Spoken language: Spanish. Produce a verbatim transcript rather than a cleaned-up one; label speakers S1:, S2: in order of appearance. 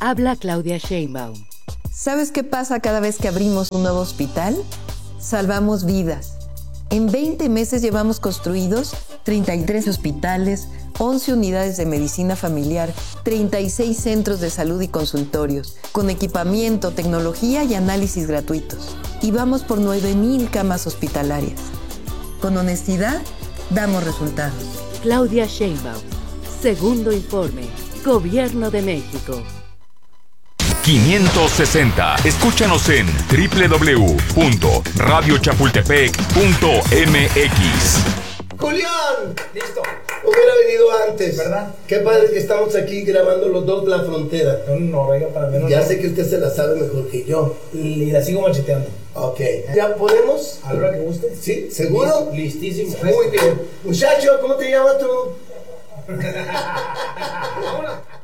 S1: Habla Claudia Sheinbaum.
S2: ¿Sabes qué pasa cada vez que abrimos un nuevo hospital? Salvamos vidas. En veinte meses llevamos construidos treinta y tres hospitales, once unidades de medicina familiar, treinta y seis centros de salud y consultorios, con equipamiento, tecnología y análisis gratuitos. Y vamos por nueve mil camas hospitalarias. Con honestidad, damos resultados.
S1: Claudia Sheinbaum. Segundo informe. Gobierno de México.
S3: quinientos sesenta. Escúchanos en doble u doble u doble u punto radio chapultepec punto m x.
S4: ¡Julián! Listo. Hubiera venido antes. ¿Verdad? Qué padre que estamos aquí grabando los dos La Frontera.
S5: No, no, venga, para menos.
S4: Ya
S5: no.
S4: sé que usted se la sabe mejor que yo.
S5: Y la sigo macheteando.
S4: Ok. ¿Ya podemos?
S5: ¿A la hora que guste?
S4: ¿Sí? ¿Seguro?
S5: Listísimo.
S4: Muy bien. Muchacho, ¿cómo te llamas tú?